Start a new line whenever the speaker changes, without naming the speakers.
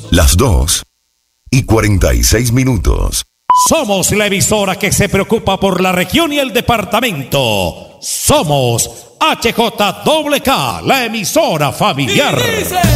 Las 2:46.
Somos la emisora que se preocupa por la región y el departamento. Somos HJWK, la emisora familiar.